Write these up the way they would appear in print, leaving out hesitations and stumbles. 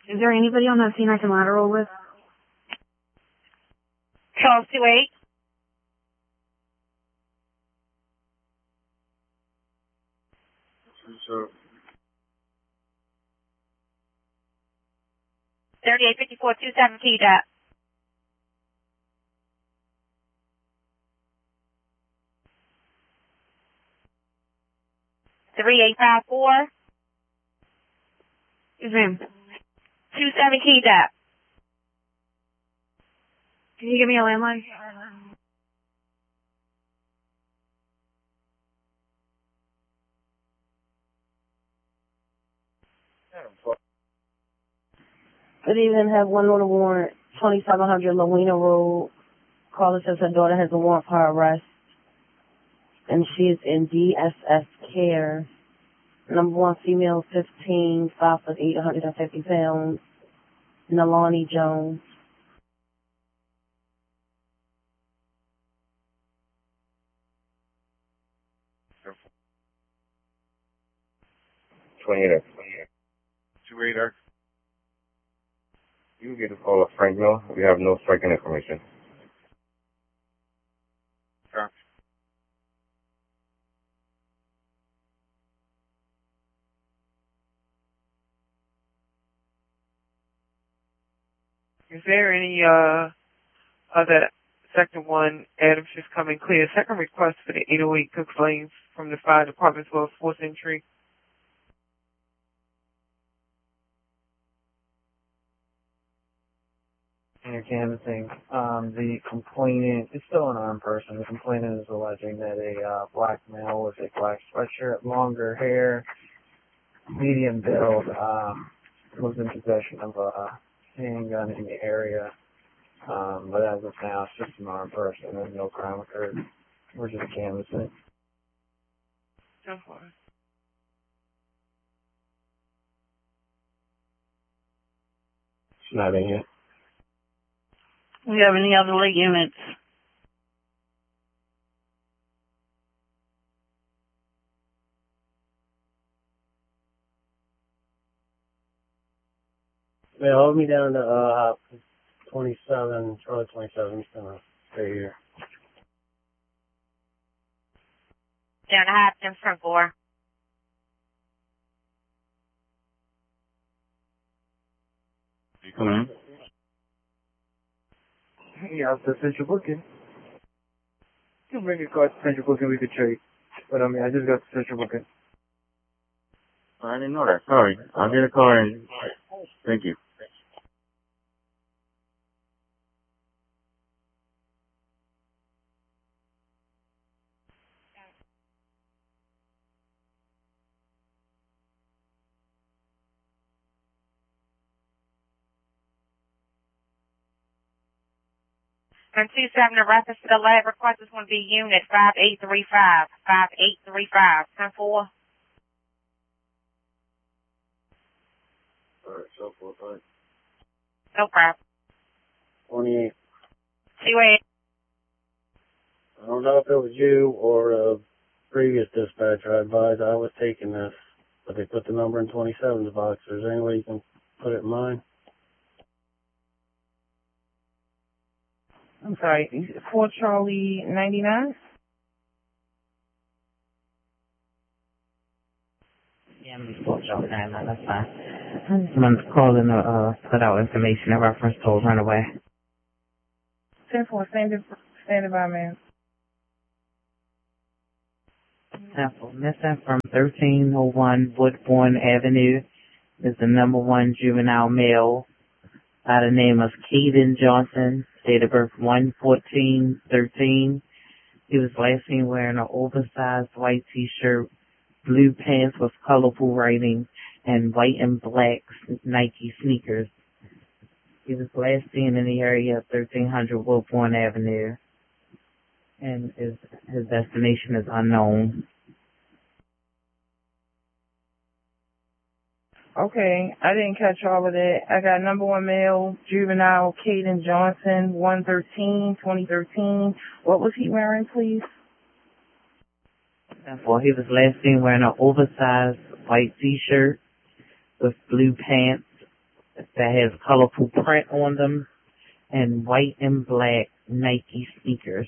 Is there anybody on that scene I can lateral with? Charles 28. So 385427 key dot. $3854. Yes, ma'am. 27 key dot. Can you give me a landline? Good evening. Have one on the warrant, 2700 Lowena Road. Caller says her daughter has a warrant for her arrest, and she is in DSS care. Number 1, female, 15, 5'8", 150 pounds. Nalani Jones. $28. $28. You can get a call of Frank Miller. We have no striking information. Copy. Is there any other Sector 1 Adams just coming clear? Second request for the 808 Cook Lane from the fire department as well as 4th Entry. And canvassing. The complainant is still an armed person. The complainant is alleging that a black male with a black sweatshirt, longer hair, medium build, was in possession of a handgun in the area. But as of now, it's just an armed person and no crime occurred. We're just canvassing. So far. It's not in yet. We have any other lit units? Yeah, hold me down to 27, Charlie 27. I'm just gonna stay here. Down to Hopkins, front 4. You come in? Yeah, it's essential booking. You can bring your car to essential booking, we could trade. But I mean, I just got essential booking. I didn't know that. Sorry. I'll get a car and thank you. And 27, the reference to the lab request is going to be unit 5835. 5835. 10-4. Alright, so forth, right? No problem. 28. 28. I don't know if it was you or a previous dispatcher I advised I was taking this, but they put the number in 27's box. Is there any way you can put it in mine? I'm sorry, 4 Charlie 99? Yeah, I'm just 4 Charlie 99, that's fine. I just wanted to call in to put out information in reference to a runaway. 10-4, standing by, man. 10-4, missing from 1301 Woodbourne Avenue is the number 1 juvenile male by the name of Caden Johnson, date of birth 1/14/13. He was last seen wearing an oversized white t-shirt, blue pants with colorful writing, and white and black Nike sneakers. He was last seen in the area of 1300 Woodbourne Avenue, and his destination is unknown. Okay, I didn't catch all of that. I got number 1 male, juvenile, Caden Johnson, 1/13/2013. What was he wearing, please? Therefore, he was last seen wearing an oversized white t-shirt with blue pants, that has colorful print on them and white and black Nike sneakers.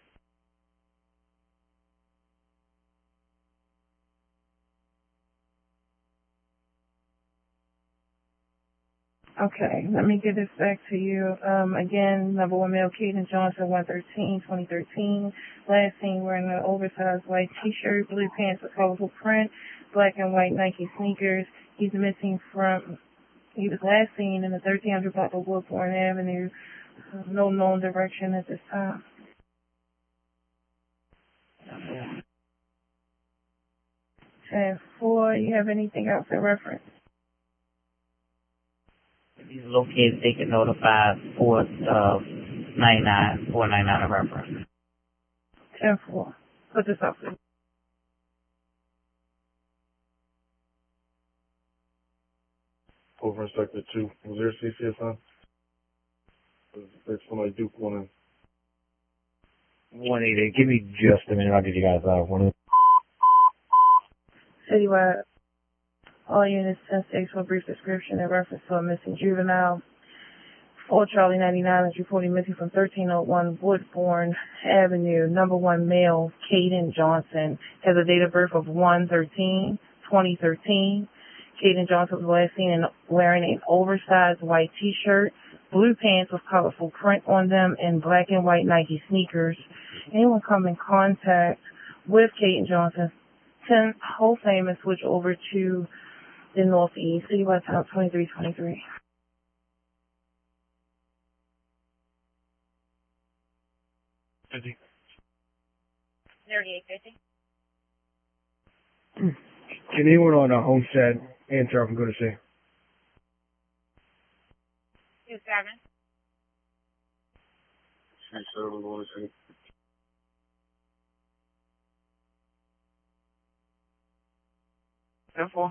Okay, let me give this back to you. Again, number one male, Caden Johnson, 113, 2013. Last seen wearing an oversized white t-shirt, blue pants with colorful print, black and white Nike sneakers. He was last seen in the 1300 block of Woodbourne Avenue. No known direction at this time. And 4, you have anything else in reference? If he's located, they can notify 499 a reference. 10-4. Put this up. Over Inspector 2. Was there a CCS on? There's somebody Duke 1 180. Give me just a minute. I'll get you guys out. Citywide. All units 10-6 for a brief description in reference to a missing juvenile. 4 Charlie 99 is reporting missing from 1301 Woodbourne Avenue. Number one male, Caden Johnson, has a date of birth of 1/13/2013. Caden Johnson was last seen wearing an oversized white t-shirt, blue pants with colorful print on them, and black and white Nike sneakers. Anyone come in contact with Caden Johnson, 10 wholesale and switch over to the Northeast, Citywide Town 2323. Can anyone on a Homestead answer if I'm going to say? 27. 37 going to say. Therefore.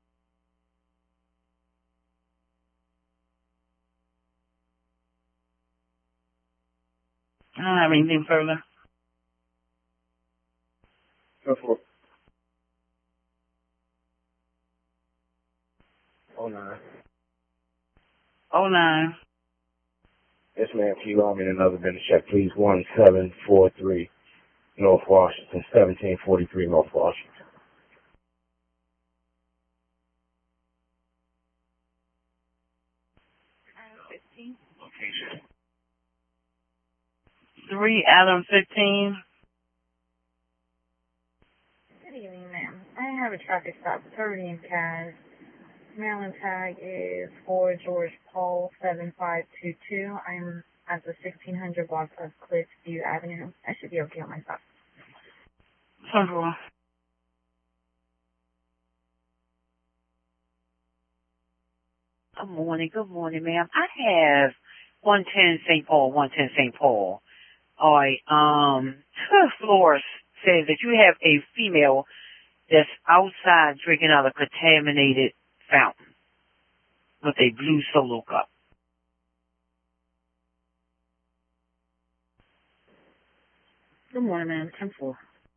I don't have anything further. Therefore. 09. 09. Yes, ma'am. Can you allow me another minute check, please? 1743 North Washington, 1743 North Washington. Location. 3 Adam 15. Good evening, ma'am. I have a traffic stop, 30 in Kaz. Maryland tag is for George Paul 7522. I'm at the 1600 block of Cliffview Avenue. I should be okay on my stop. 10-4. Good morning, ma'am. I have 110 St. Paul, 110 St. Paul. All right, Flores says that you have a female that's outside drinking out of a contaminated fountain with a blue Solo cup. Good morning, ma'am. 10-4.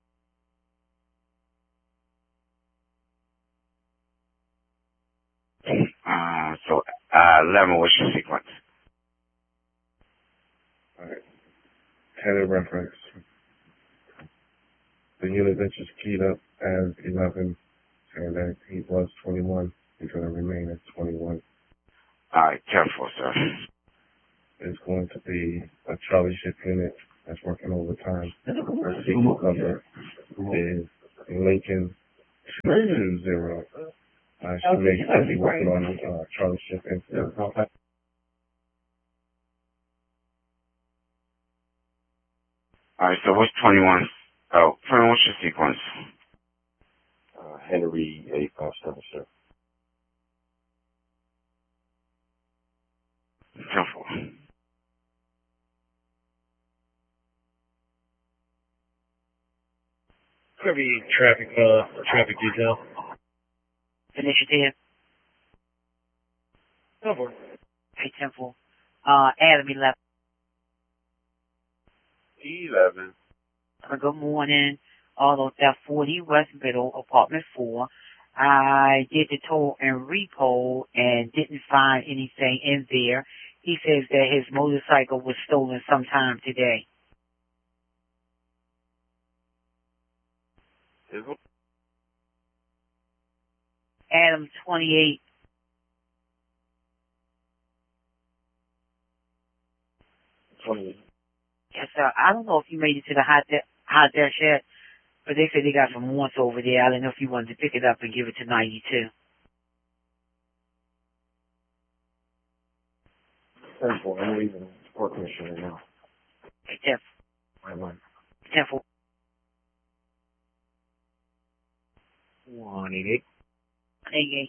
So 11, what's your sequence? Alright. Headed reference. The unit that just keyed up as 11, saying that he was 21. He's going to remain at 21. Alright, 10-4, sir. It's going to be a Charlie ship unit that's working overtime. Our sequence number is Lincoln 220. She may still be working on Charlie ship incident. Alright, so what's 21? Oh, 21, what's your sequence? Henry 857, sir. 10-4. Could be traffic detail. Initiative. 10-4. Hey, 10-4. Adam 11. 11. Good morning. Auto theft 40 West Middle, apartment 4. I did the tow and repo and didn't find anything in there. He says that his motorcycle was stolen sometime today. Adam 28. Yes, sir. I don't know if you made it to the hot dash yet, but they said they got some warrants over there. I don't know if you wanted to pick it up and give it to 92. 10-4. I'm leaving Port Commission right now. Hey, Jeff. Right line. 10-4. 188. 88.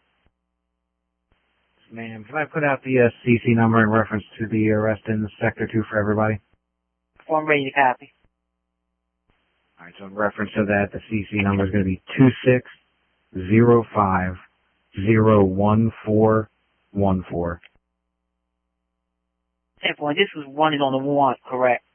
Ma'am, can I put out the CC number in reference to the arrest in Sector 2 for everybody? I'm ready to copy. All right, so in reference to that, the CC number is going to be 2605-01414. 10-4. This was wanted on the warrant, correct?